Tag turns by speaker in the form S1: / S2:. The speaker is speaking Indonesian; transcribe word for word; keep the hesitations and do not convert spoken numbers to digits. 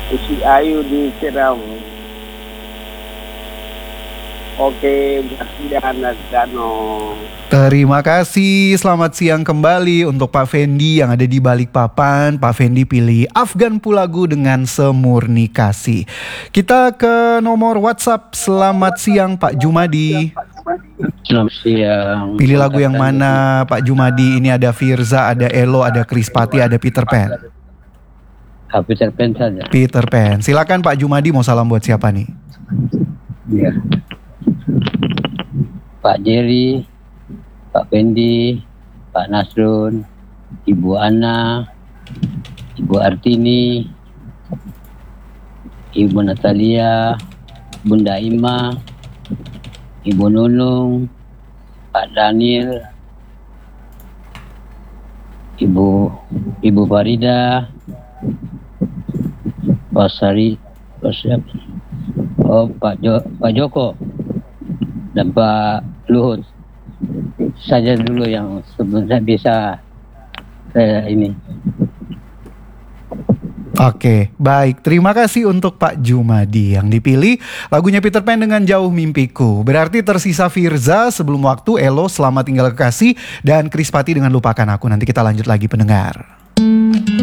S1: Usi Ayu di Ciraus. Oke, Diana Dano.
S2: Terima kasih, selamat siang kembali untuk Pak Fendi yang ada di Balikpapan. Pak Fendi pilih Afgan Pulagu dengan Semurni Kasih. Kita ke nomor WhatsApp. Selamat siang Pak Jumadi.
S3: Selamat siang.
S2: Pilih lagu yang mana Pak Jumadi? Ini ada Firza, ada Elo, ada Krispati, ada Peter Pan.
S3: Ah, Peter Pan saja.
S2: Peter Pan. Silakan Pak Jumadi, mau salam buat siapa nih?
S3: Ya. Pak Jerry, Pak Fendi, Pak Nasrun, Ibu Ana, Ibu Artini, Ibu Natalia, Bunda Ima, Ibu Nunung, Pak Daniel, Ibu Ibu Farida, Pak Sari, Pak siapa? Oh, Pak Jo, Pak Joko dan Pak Luhut saja dulu yang sebenarnya bisa saya ini.
S2: Oke, baik. Terima kasih untuk Pak Jumadi yang dipilih lagunya Peter Pan dengan Jauh Mimpiku. Berarti tersisa Firza, Sebelum Waktu, Elo, Selamat Tinggal Kekasih, dan Krispati dengan Lupakan Aku. Nanti kita lanjut lagi pendengar.